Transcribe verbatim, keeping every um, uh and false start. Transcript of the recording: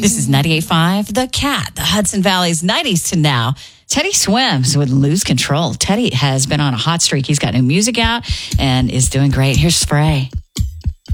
This is ninety-eight point five The Cat, the Hudson Valley's nineties to now. Teddy Swims would Lose Control. Teddy has been on a hot streak. He's got new music out and is doing great. Here's Spray.